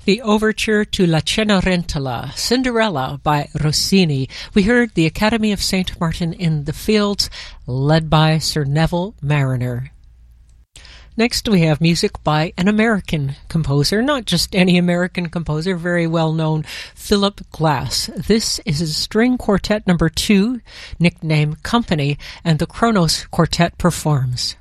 The overture to La Cenerentola, Cinderella by Rossini. We heard the Academy of St. Martin in the Fields, led by Sir Neville Marriner. Next we have music by an American composer, not just any American composer, very well known, Philip Glass. This is String Quartet number 2, nicknamed Company, and the Kronos Quartet performs.